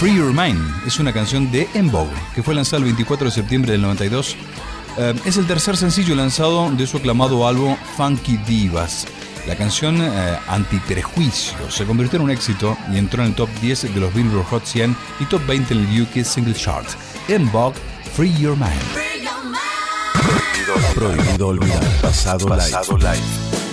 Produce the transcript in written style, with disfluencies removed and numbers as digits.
Free Your Mind es una canción de En Vogue que fue lanzada el 24 de septiembre del 92. Es el tercer sencillo lanzado de su aclamado álbum Funky Divas. La canción Antiprejuicio se convirtió en un éxito y entró en el top 10 de los Billboard Hot 100 y top 20 en el UK Single Chart. En Vogue, Free Your Mind. Prohibido olvidar. Pasado live.